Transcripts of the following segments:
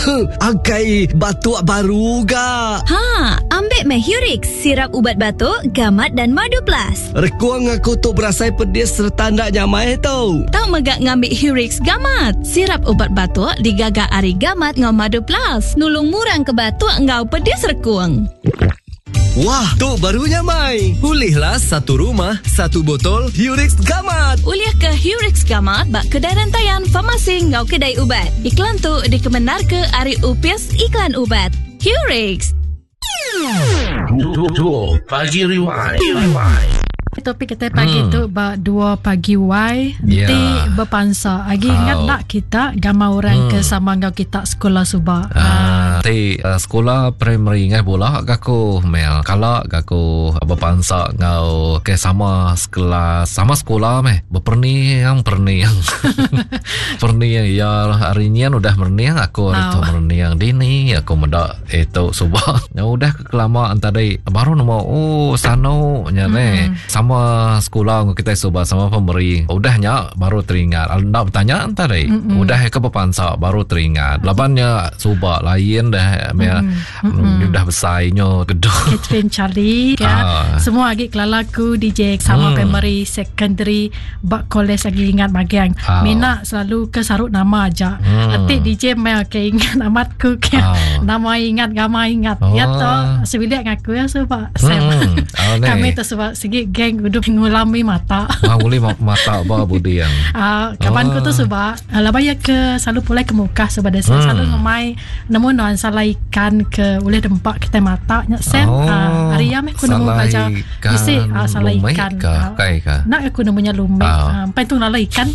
Angkai batuk baru ga. Ambil Hurix, sirap ubat batuk, gamat dan madu plus. Rekuang aku tu berasai pedis serta ndak nyamai tau. Tahu megak ngambil Hurix gamat. Sirap ubat batuk digagak ari gamat ngau madu plus. Nulung murang ke batuk ngau pedis rekuang. Wah, tu barunya Mai. Pulihlah satu rumah, satu botol Hurix Gamat. Uliah ke Hurix Gamat bak kedai rantaian farmasi ngau kedai ubat. Iklan tu dikebenar ke Ari Upias Iklan Ubat. Hurix. Dua pagi riwai. Topik kita pagi tu dua pagi Y nanti berpansa. Lagi ingat tak kita gambar orang ke sama ngau kita sekolah subak. Sekolah primary ngai bola gaku mel. Kalau gaku berpansa ngau ke sama sekolah meh. Berperniang. Perniang ya hari ni udah merniang aku itu merniang dini aku mendak itu subak. Ya udah kelamaan tadi baru nama sano nya sama sekolah kita coba sama pemberi udahnya baru teringat nak bertanya tadi udah ke pepansa baru teringat lapannya coba lain dah udah besarnya gedung Catherine Charlie semua lagi kelalaku DJ sama primary secondary bak college lagi ingat bagian Mina selalu ke sarut nama aja nanti DJ Mel ke ingat namatku ke nama ingat gama ingat ya toh sebilik aku ya sebab kami tu sebab segi geng udah ngulami mata. Nguli mata apa budi yang. Kawan ku tu sebab labaya ke selalu pulai ke muka sebab dia selalu ngemai nemu non salah ikan ke boleh dempak kita mata nya sen. Hari ya ku nemu baca isi salah ikan. Nak aku nemunya lumik. Sampai tu lala ikan.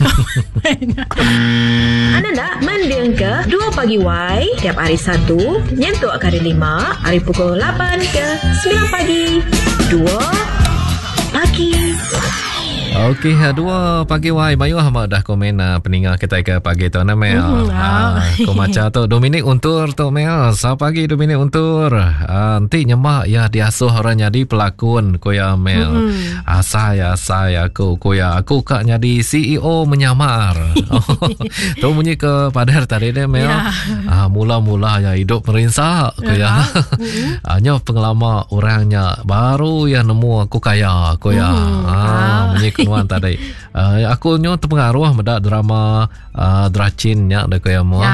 Anda nak mendiang ke 2 pagi Y tiap hari Sabtu nyentuh hari 5 hari pukul 8 ke 9 pagi 2 pagi. Okey, 2 pagi Y Bayu Ahmad dah komen peninggal kita ke pagi tu Mel. Ko macam tu Dominic Untur tu Mel. Selamat pagi Dominic Untur. Nanti nyemak ya diasuh orang jadi pelakon ko ya Mel. Saya aku kak jadi CEO menyamar. Tu bunyi ke padar tadi deh Mel. Mula-mula ya hidup merinsak ko ya. Hanya pengalaman orangnya baru ya nemu aku kaya ko ya. Bunyi kenuan tadi. Aku nyo terpengaruh pada drama Dracin nya dah kaya mo.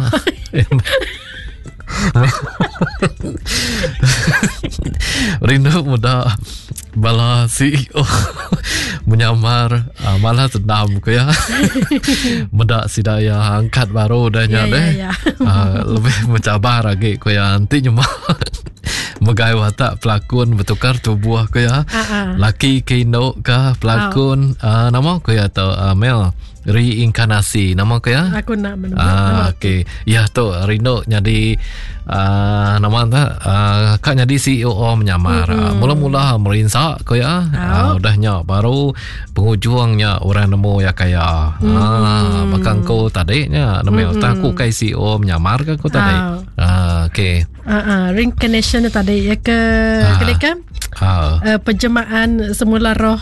Rindu muda bala CEO menyamar malah tendam ko ya. Muda sidaya angkat baru danya deh. Lebih mencabar lagi ko ya nanti cuma megai watak pelakon bertukar tubuh ko ya. Laki kino ka pelakon nama ko ya atau Mel reinkarnasi nama ko ya. Aku nak okey. Ya tu Rino jadi nama anta kak jadi CEO menyamar. Mula-mula merinsak ko ya. Udahnya baru penghujungnya orang nemu ya kaya. Bahkan ko tadi nya nama aku kai CEO menyamar kan ko tadi. Okey. Reincarnation tadi ya ke kelika penjemaan semula roh.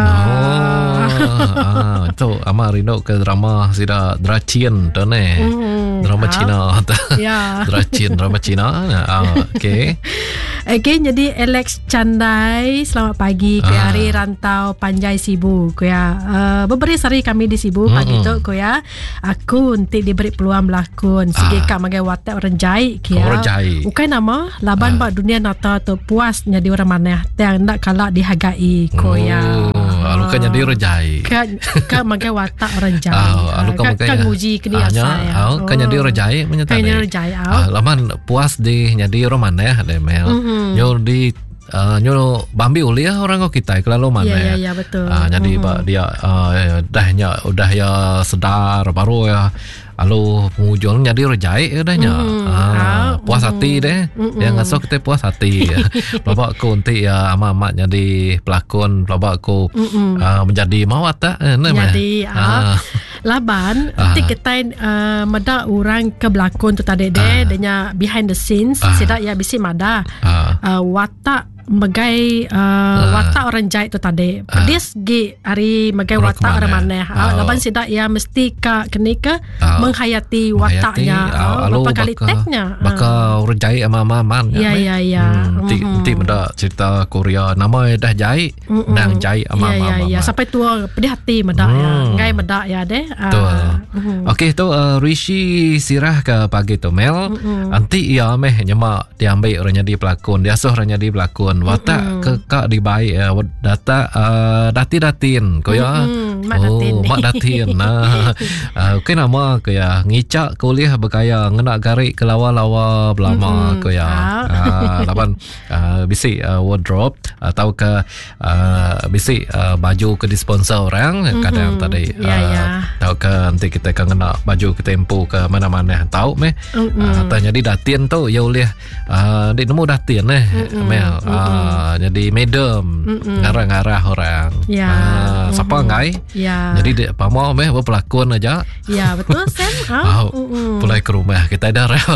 Itu ama Rino ke drama sida Dracin tu ne. Drama Cina. Drama Cina. Okey. Okay, jadi Alex Candai, selamat pagi. Kuya hari rantau Panjai Sibu. Kuya beberapa hari kami di Sibu pagi tu. Kuya aku nanti diberi peluang berlakon. Sige kak magai watak orang jai. Kuya bukan nama laban bak dunia nata tu puas jadi orang mana yang nak kalah dihargai. Kuya Alu kan jadi orang jai. Kak magai watak orang jai. Alu kan nguji ke dia saya. Kan jadi orang jai menyata. Kan jadi orang jai. Laman puas di jadi orang mana deh Mel. Nyo di nyo bambi uliah orang kau kita kalau mana ya betul. Jadi dia udah ya sedar baru ya lalu penghujung jadi rejai udahnya puas hati deh yang ngasok kita puas hati ya. Bapak aku nanti ya amat jadi pelakon bapak aku menjadi mawat tak jadi laban nanti kita mada orang ke belakon tu tadi deh denya behind the scenes sidak ya bisi mada watak Magai watak orang jahit tu tadi. Pedis gi hari magai watak orang mana. Laban sidak ya mesti kena ke menghayati wataknya. Berapa kali teknya. Baka orang jahit ama-aman. Ya. Nanti mendak cerita Korea nama dah jahit dan jahit ama-aman. Ya. Sampai tua pedih hati mendak ya. Ngai mendak ya deh. Okey tu Rishi Sirah ke pagi tu Mel. Nanti ia meh nyemak dia ambil orang jadi pelakon. Dia asuh orang jadi pelakon. Watak kekak dibaik data datin koya mak datin okey nama koya ngicak kuliah berkaya ngenak garik ke lawa-lawa belama koya laban bisi wardrobe atau ke bisi baju ke disponsor orang kadang tadi tahu ke nanti kita akan kena baju ke tempo ke mana-mana tahu meh tanya di datin tu ya boleh di nemu datin Mel jadi madam ngarah-ngarah orang siapa ngai jadi dia pamau meh berpelakon aja ya betul Sam pulai ke rumah kita ada rel.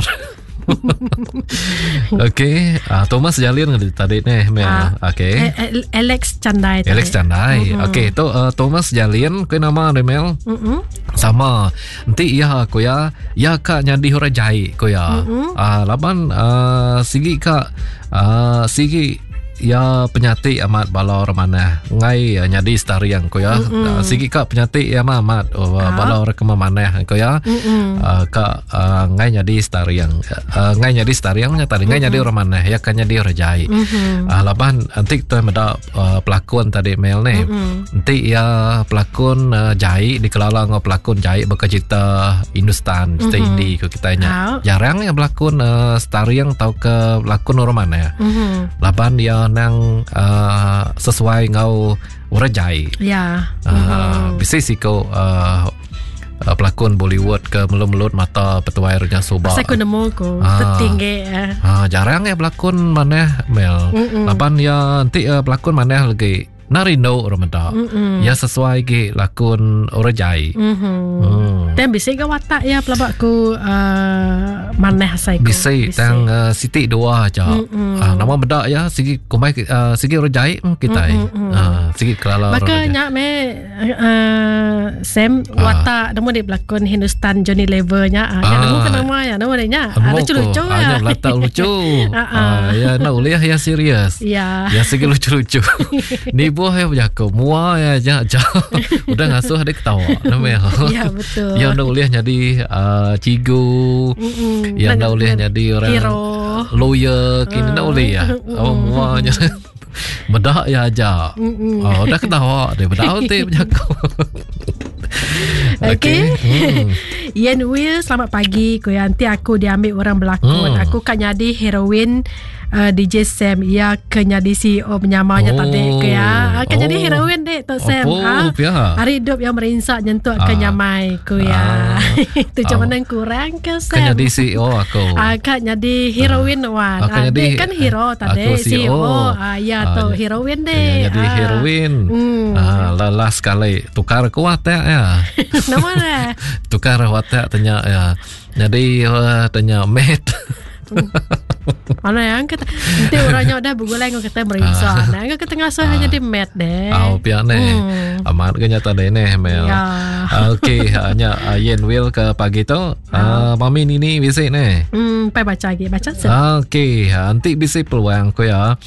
Okey, Thomas Jalin tadi ni Mel. Okey. Alex Chandai. Okey, tu Thomas Jalin ke nama ni Mel. Sama. Nanti ya aku ya kak nyadi hora jahit ko ya. Laban sigi kak sigi ya penyati amat balor mana ngai nyadi stariang ko ya sigi kak penyati amat balor ke mana ko ya kak ngai nyadi stariang nya tadi ngai nyadi orang mana ya kan nyadi orang jahit laban nanti tu meda pelakon tadi Mel ni nanti ya pelakon jahit dikelala ngau pelakon jahit berkecita Hindustan cerita Hindi ko kita nya jarang ya pelakon stariang tau ke pelakon orang mana laban ya nang sesuai ngau orang jahit bisa sih kau pelakon Bollywood ke melut-melut mata petuai rejang soba saya ku nemu ko tertinggi jarang ya pelakon mana Mel laban ya nanti pelakon mana lagi Narindo orang meda ya sesuai ke lakon orang jahit dan bisa ke watak ya pelabak ku maneh saya ku bisa tang Siti dua aja nama beda ya sigi kumai sigi orang jahit kita sigi kelala maka nyak me Sam watak nemu di pelakon Hindustan Johnny Lever nya nemu ke nama ya nama dia nya lucu-lucu ya watak lucu ya nak uliah ya serius ya sigi lucu-lucu ni buah ya berjaga mua ya aja udah ngasuh ada ketawa namanya ya betul yang nak uliah jadi cigu yang nak uliah jadi orang lawyer kini nak uliah muanya bedak ya aja udah ketawa dia bedak tu berjaga. Okay. Ian Will, selamat pagi. Nanti aku diambil orang berlakon. Aku kan jadi heroin DJ Sam. Ia kan jadi CEO penyamanya tadi. Kan jadi heroin dek Tok Sam. Hari hidup yang merinsak nyentuh kan nyamai. Itu cuma yang kurang ke Sam. Kan jadi CEO aku. Kan jadi heroin wan. Dek kan hero tadi. CEO. Ya tu heroin dek. Jadi heroin. Last kali tukar kuat ya. Nama dia tukar watak tanya ya. Jadi tanya mate. Mana yang kata nanti orangnya udah bergulai ngau kata merinsak. Nah, ngau kata ngasuh hanya di mate deh. Pihak ni. Amat kenyata deh ni Mel. Okey, hanya Yen Will ke pagi tu. Mami Nini visit ni. Pai baca lagi, baca se. Okey, nanti visit peluang ko ya.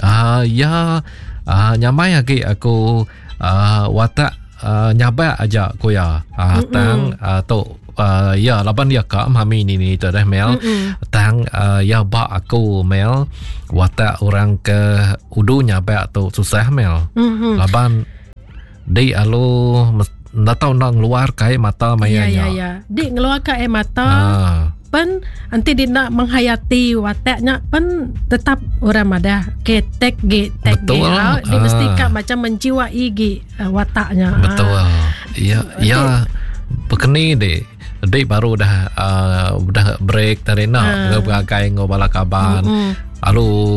Nyamai lagi aku watak nyabak aja ko ya. Tang tu ya laban dia ka mami ni tu dah Mel tang ya ba aku Mel watak orang ke udu nyabak tu susah Mel laban di alu ndak tahu nak keluar kai mata mayanya ya di ngeluar kai mata pen nanti dia nak menghayati wataknya pen tetap orang ada ketek dia mesti kak macam menjiwai wataknya betul ya bekeni deh baru dah break tadi nak bergagai ngobalakaban lalu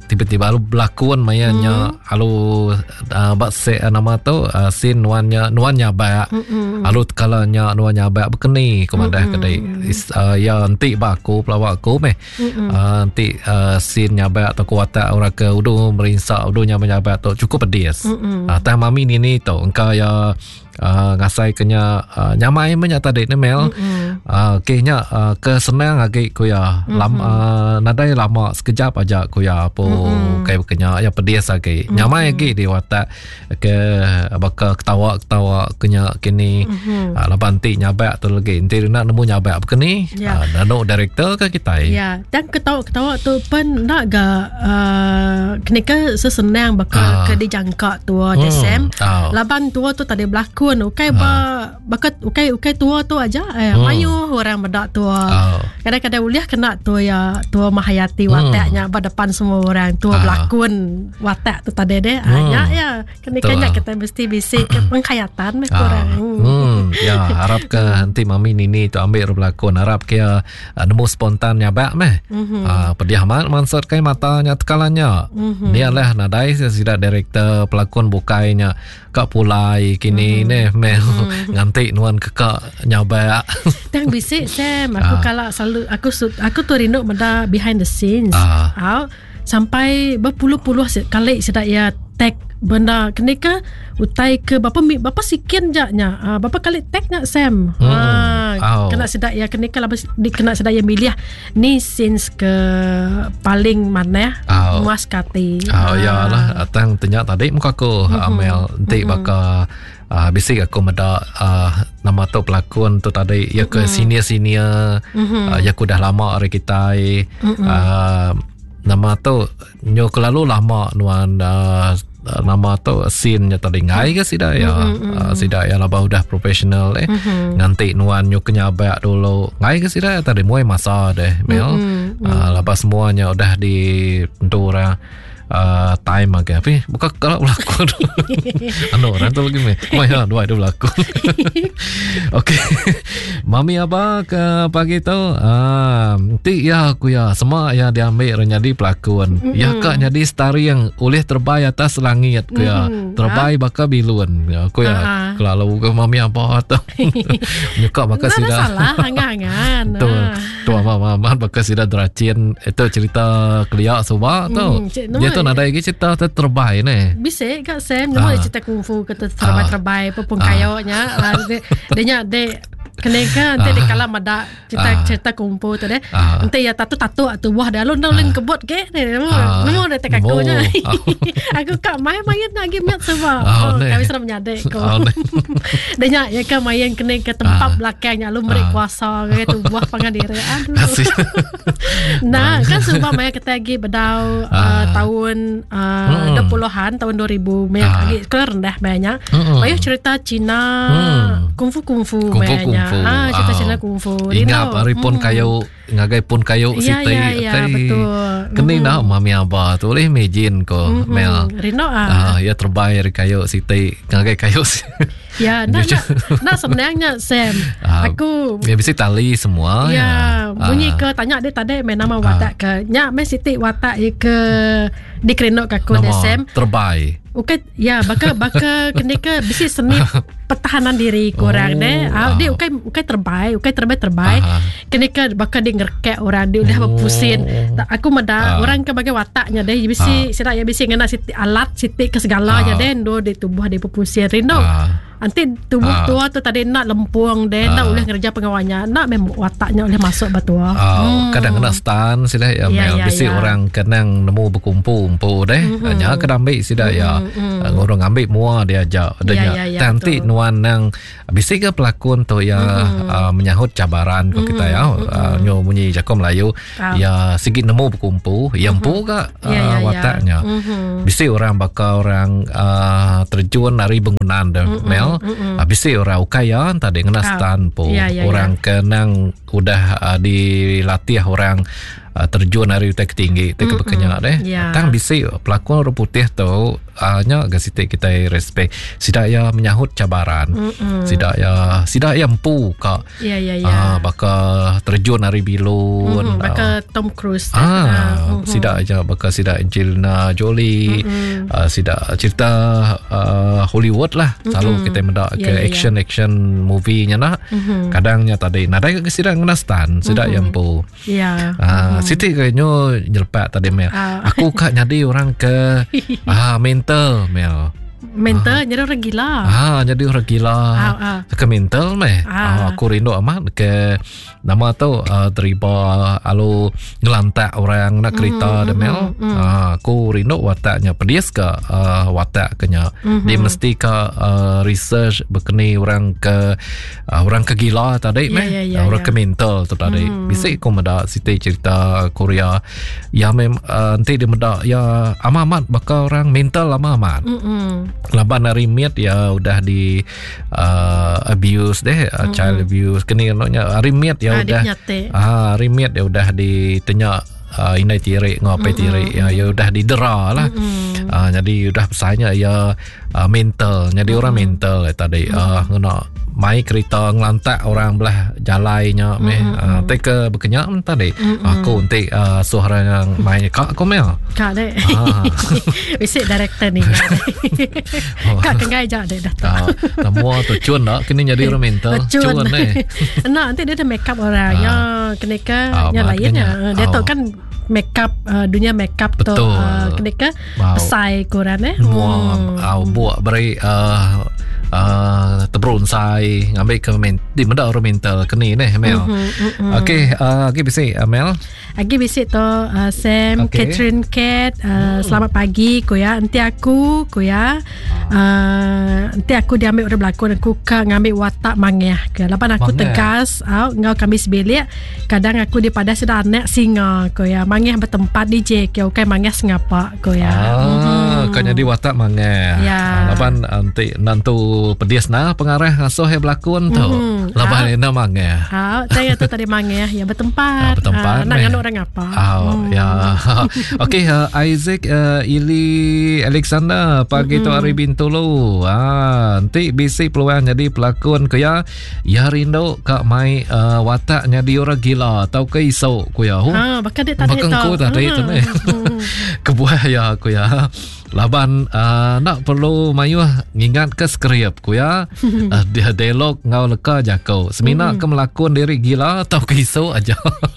tiba-tiba alu berlakon mayanya alu bakse nama tu sin nuannya ba alu kalanya nuannya ba bekeni komandah kedai ya nanti baku pelawak ku nanti sin nyaba atau kuata orang ke udu merinsak udunya menyaba tu cukup pedas tah mami ni tu engkau ya ngasai kenya nyamai menyata dek Mel kayaknya kesenang agak kuya nadai lama sekejap aja kuya po kayak kenya ya pedas agak nyamai agak di watak ke bakal ketawa kenya kini labanti nyabak tu lagi nanti nak nemu nyabak begini nano director ke kita ya dan ketawa tu pun nak ga kenika sesenang bakal ke dijangka tua Desem laban tua tu tadi berlaku bakat ukai tua tu aja mayu orang bedak tua kadang-kadang uliah kena tua ya tua Mahayati wataknya depan semua orang tua berlakon watak tu tadi deh ya kenikanya kita mesti bisik ke penghayatan orang ya harap ke nanti mami Nini tu ambil berlakon harap ke nemu spontannya bak pediah mansur kai matanya tekalanya dia lah nadai sida director pelakon bukainya kak pulai kini ne Mel nganti nuan kekak nyaba tang bisik Sam aku kalau selalu aku tu rindu menda behind the scenes sampai berpuluh-puluh kali sedak ya tag benda kenika utai ke bapa sikian jaknya bapa kali tagnya Sam kena sedak ya kenika kena sedak ya milih ni scenes ke paling mana muas kati ya lah tang tanya tadi muka aku Amel nanti bakal bisik aku meda nama tu pelakon tu tadi ya ke senior ya aku dah lama hari kita nama tu nyo kelalu lama nuan nama tu scene nya tadi ngai ke sida ya labah udah profesional nanti nuan nyo kenyabak dulu ngai ke sida tadi muai masa deh Mel labah semuanya udah di tentura time agak tapi bukan kalau berlakon orang tu lagi maya dua itu berlakon okey mami apa ke pagi tu nanti ya aku ya semua ya diambil jadi pelakon ya kak jadi stari yang oleh terbaik atas langit aku ya terbaik bakal bilun aku ya kalau ke mami apa tu nyuka bakal sudah salah hangan tu mama bakal sudah deracin itu cerita kelia soba tu dia tu ada lagi cerita terbaik ni. Bisa kak Sam, nama cerita kungfu kata terbaik pun kayaknya. Dia keneka nanti dikala mada cerita kungfu tu deh. Nanti ya tatu atau buah dah lon kebot ke. Nemu dah tek aku nya. Aku kak main lagi mat sebab. Kami sudah menyadek ko. Dia ya kak main keneka tempat belakangnya lu beri kuasa ke tu buah pangadira. Aduh. Nah, kan sebab maya kita lagi bedau tahun 20-an tahun 2000 maya lagi rendah banyak. Maya cerita Cina kungfu banyak. Cerita Cina kungfu. Ingat hari pun kayu ngagai pun kayu siti. Ya, betul. Kini dah mami abah tu boleh imagine ko Mel. Rino ya terbaik kayu siti ngagai kayu. Ya, nak sebenarnya Sam. Aku ya bisa tali semua. Ya, bunyi ke tanya dia tadi main nama watak ke. Nya me siti watak ke dikrenok aku deh Sam. Terbaik. Ukai ya baka kenika bisi seni pertahanan diri kurang deh. Dia ukai terbaik. Kenika baka dia ngerkek orang dia udah berpusing. Aku meda orang ke bagai wataknya deh bisi sida ya bisi ngena siti alat siti ke segalanya deh do di tubuh dia berpusing rindo. Nanti tubuh tua tu tadi nak lempung deh nak boleh kerja pengawalnya nak memang wataknya oleh masuk batua. Kadang kena stand sida ya Mel bisi orang kenang nemu berkumpul deh. Hanya kadang ambil sida ya orang ambil mua dia ajak nanti nuan nang bisi ke pelakon tu ya menyahut cabaran ko kita ya nyo bunyi Jako Melayu ya sikit nemu berkumpul yang empu ke wataknya bisi orang bakal orang terjun dari bangunan Mel bisi orang ukaya tadi kena stand po orang kenang udah dilatih orang terjun dari utai ketinggi te kebekenyak deh. Tang bisi pelakon orang putih tu nya gasite kita respect. Sidak ya menyahut cabaran. Sidak ya empu kak. Baka terjun dari bilun. Baka Tom Cruise. Sidak aja baka sidak Angelina Jolie. Sidak cerita Hollywood lah. Selalu kita mendak ke action movie nya nak. Kadangnya tadi nadai ke sidak ngenastan. Sidak yang empu. Siti kayaknya nyelpak tadi Mel. Aku kak nyadi orang ke mental Mel. Mental jadi orang gila. Jadi orang gila. Ke mental meh. Aku rindu amat ke nama tu terima alu ngelantak orang nak kereta demel. Aku rindu wataknya pedis ke watak kenya. Dia mesti ke research berkenai orang ke gila tadi meh. Orang ke mental tu tadi. Bisa aku meda siti cerita Korea. Ya nanti dia meda ya amat bakal orang mental amat. Laban dari miat ya udah di abuse deh, child abuse kini noknya hari miat ya udah hari miat ya udah ditanya inai tirik ngapai tirik ya udah didera lah. Jadi udah pesanya ya mental, jadi orang mental tadi ngena mai kereta ngelantak orang belah jalainya teka berkenyak tadi. Aku nanti suara yang main kak komel kak dek bisik director ni kak kengai je dek dah semua tu cun tak kini jadi orang mental cun nanti dia ada make up orang yang kena ke yang lainnya dia tahu kan make up dunia make up tu kena ke pesai korang buat beri tebronsai ngambil ke di mana orang mental kini ni Mel. Okey, okey bisik Mel. Lagi bisik tu Sam, Catherine Cat, selamat pagi Koya. Nanti aku Koya. Nanti aku diambil orang berlakon aku ngambil watak mangeh. Lepas aku tegas, ngau kami sebelik. Kadang aku di pada sudah anak singa Koya. Mangeh bertempat di JK, okay mangeh sengapa Koya. Kau jadi watak mangeh. Lepas nanti nantu pedis nah pengarah asuh berlakon tu. Lepas ni mangeh. Saya tu tadi mangeh yang bertempat. Nak nganu orang apa? Okey, Isaac Ili Alexander pagi tu hari bintulu. Nanti bisik peluang jadi pelakon kaya ya rindu kak mai wataknya di orang gila tau ke iso kuya. Bakal dia tadi tu. Kebuah ya kuya. Laban nak perlu mayu ngingat ke skrip kuya. Dia dialog ngau leka jakau. Semina ke melakon diri gila tau ke iso aja.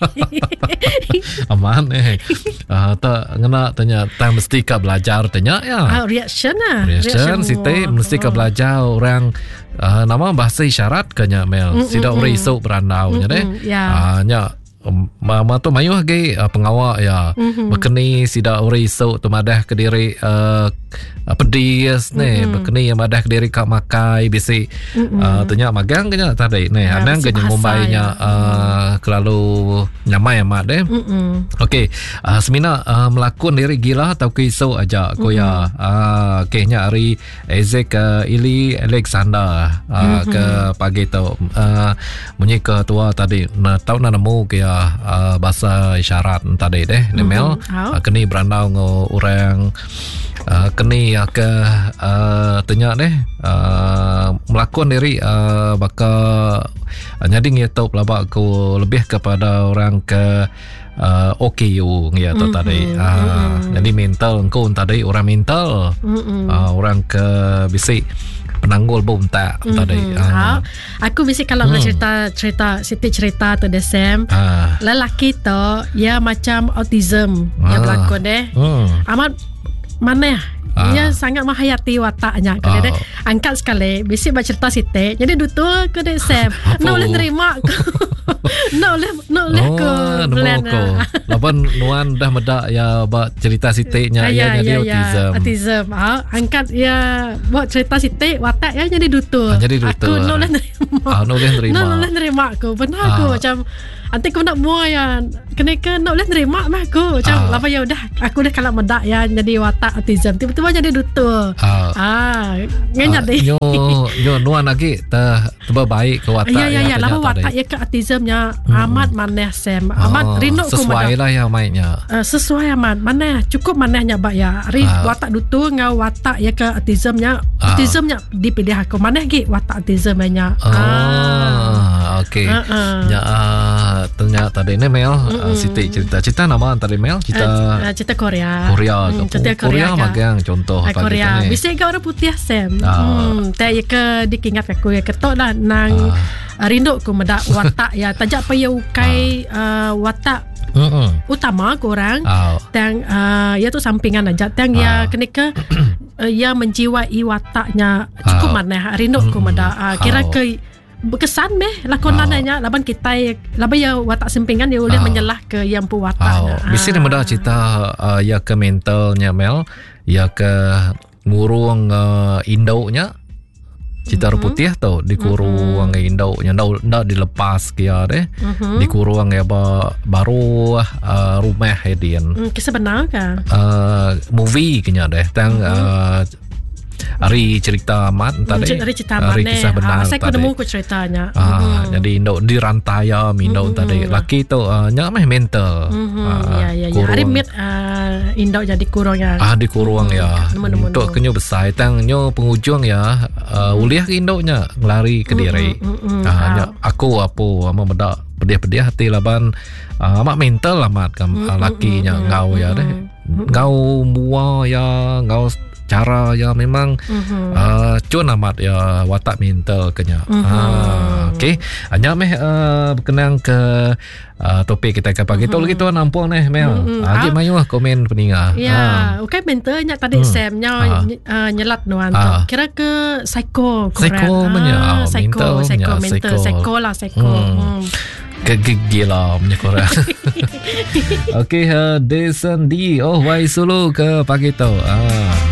Aman tak ngena tanya tak mesti ka belajar tanya ya. Reaction site mesti ka belajar orang nama bahasa isyarat kanya Mel. Sida orang iso berandau nya deh. Nya mama tu mayu ge pengawak ya. Berkeni sida orang iso tu madah ke diri pedis ni berkeni madah ke diri kak makai bisi tanya magang kenya tadi ni anang kenya mumbainya kelalu nyamai amat deh. Okey, semina melakon diri gila atau kiso aja koya. Kehnya hari Isaac Ili Alexander ke pagi tu bunyi ketua tadi tahu nemu kaya bahasa isyarat tadi deh Nemel keni berandau ngo orang keni ke tanya deh melakon diri bakal jadi ngetau pelabak aku lebih kepada orang ke OKU gitu tadi. Jadi mental engkau tadi orang mental orang ke bisik penanggul bom tak tadi. Aku bisik kalau cerita Siti cerita tu Desem. Lelaki tu ya macam autism yang berlakon deh. Amat mana dia sangat menghayati wataknya. Kadang angkat sekali bisik bercerita Siti. Jadi dutul ke Desem. Nak boleh terima ke. Nak boleh ke plan. Lapan nuan dah medak ya buat cerita Siti-nya ya jadi autism. Angkat ya buat cerita Siti watak ya jadi dutul. Jadi dutul. Aku nak boleh terima. nerima. Nak boleh nerima. Nak boleh nerima aku. Benar aku macam nanti aku nak mua ya. Kenapa nak boleh nerima mah aku. Macam lama ya udah aku dah kalau medak ya jadi watak autism. Tiba-tiba jadi duta. Ngenya deh. Nyo nuan lagi tebal baik ke watak. Ya lama watak ya ke autismnya amat maneh Sam. Amat rindu aku sesuai lah ya mainnya. Sesuai amat maneh cukup manehnya bak ya. Watak duta ngau watak ya ke autismnya. Autismnya dipilih aku maneh gi watak autismnya. Okey. Ternyata tadi ni Mel Siti cerita nama tadi Mel cerita Korea. Cerita Korea magang contoh Korea. Bisa ke orang putih Sam. Tapi ke dikingat aku ya ketok lah nang rindu ku medak watak ya tajak pa ya ukai watak utama korang tang ya tu sampingan aja tang ya kenika ya menjiwai wataknya cukup maneh rindu ku medak kira ke berkesan lakonannya laban kita laban ya watak sampingan dia boleh menyelah ke yang pu wataknya. Bisa dia mudah cerita ya ke mentalnya Mel ya ke ngurung induknya cerita putih tau dikurung induknya ndak dilepas kia deh dikurung ya baru rumah hedian kisah benar ke movie kenya deh tang Hari cerita amat tadi. Hari cerita amat kisah benar saya tadi. Saya ketemu ceritanya. Jadi induk dirantai induk tadi. Laki tu nyak mental. Ya. Hari mit induk jadi kurang ya. Dikurung ya. Untuk kenyo besar tang nyo penghujung ya uliah ke induknya lari ke diri. Aku apa medak pedih-pedih hati laban amat mental amat lakinya ngau ya deh. Ngau mua ya ngau cara ya memang cun amat ya watak mental kenya. Okey, hanya berkenang ke topik kita ke pagi tu lagi tu nampung neh Mel. Lagi mayu komen peninga. Ya, okey mentalnya tadi Sam nyelat nuan tu. Kira ke psycho Korea. Psycho mental. Gila punya Korea. Okey, Desan di wai solo ke pagi tu.